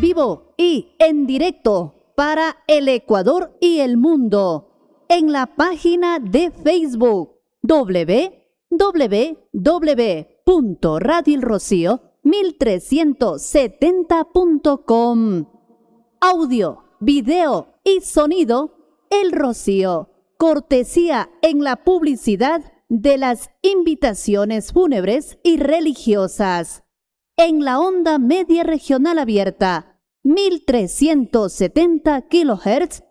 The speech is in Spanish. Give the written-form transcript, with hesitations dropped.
vivo y en directo para el Ecuador y el mundo en la página de Facebook www.radioelrocío1370.com. Audio, video y sonido El Rocío, cortesía en la publicidad de las invitaciones fúnebres y religiosas. En la onda media regional abierta, 1370 kHz